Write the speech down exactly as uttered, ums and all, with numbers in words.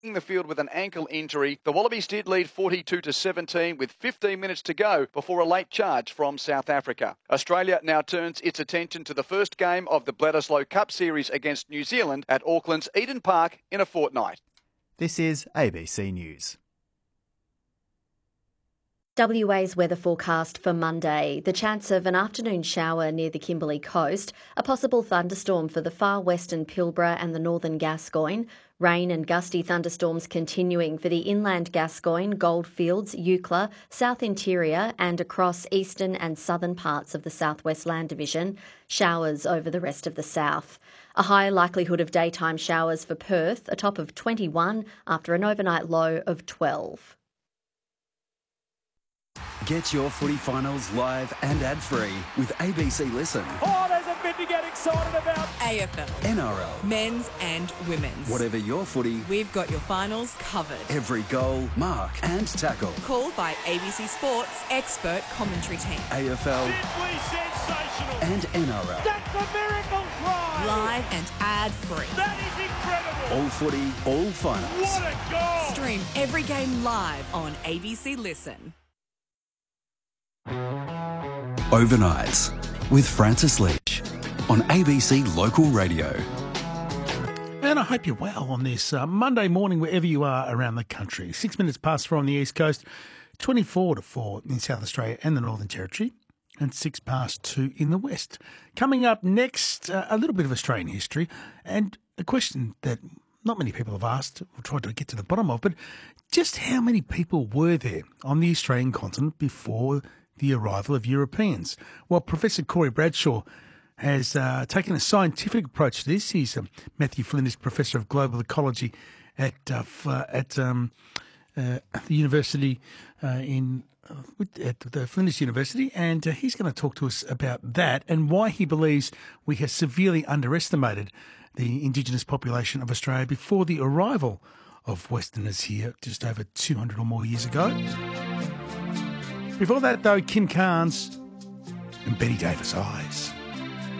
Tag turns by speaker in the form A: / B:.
A: in the field with an ankle injury. The Wallabies did lead forty-two to seventeen with fifteen minutes to go before a late charge from South Africa. Australia now turns its attention to the first game of the Bledisloe Cup Series against New Zealand at Auckland's Eden Park in a fortnight.
B: This is A B C News.
C: W A's weather forecast for Monday. The chance of an afternoon shower near the Kimberley coast, a possible thunderstorm for the far western Pilbara and the northern Gascoyne, rain and gusty thunderstorms continuing for the inland Gascoyne, Goldfields, Eucla, South Interior and across eastern and southern parts of the South West Land Division, showers over the rest of the south. A high likelihood of daytime showers for Perth, a top of twenty-one after an overnight low of twelve.
D: Get your footy finals live and ad-free with A B C Listen.
E: Oh, there's a bit to get excited about.
F: A F L,
D: N R L,
F: men's and women's.
D: Whatever your footy,
F: we've got your finals covered.
D: Every goal, mark and tackle.
F: Called by A B C Sports expert commentary team.
D: A F L
E: Simply sensational.
D: And N R L.
E: That's a miracle try.
F: Live and ad-free.
E: That is incredible.
D: All footy, all finals.
E: What a goal.
F: Stream every game live on A B C Listen.
D: Overnights with Francis Leach on A B C Local Radio.
G: And I hope you're well on this uh, Monday morning wherever you are around the country. Six minutes past four on the East Coast, twenty-four to four in South Australia and the Northern Territory, and six past two in the West. Coming up next, uh, a little bit of Australian history and a question that not many people have asked or tried to get to the bottom of, but just how many people were there on the Australian continent before the arrival of Europeans? Well, Professor Corey Bradshaw has uh, taken a scientific approach to this. He's um, Matthew Flinders Professor of Global Ecology at uh, f- uh, at um, uh, the university uh, in uh, at the Flinders University, and uh, he's going to talk to us about that and why he believes we have severely underestimated the Indigenous population of Australia before the arrival of Westerners here just over two hundred or more years ago. Before that, though, Kim Carnes and Betty Davis Eyes.